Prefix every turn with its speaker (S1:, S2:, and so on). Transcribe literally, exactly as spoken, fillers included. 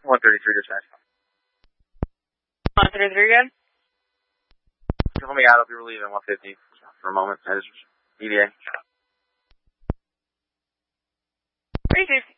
S1: one thirty-three dispatch.
S2: one thirty-three again?
S1: Pull me out, I'll be relieving one fifty for a moment. I just, E D A.
S2: Racist.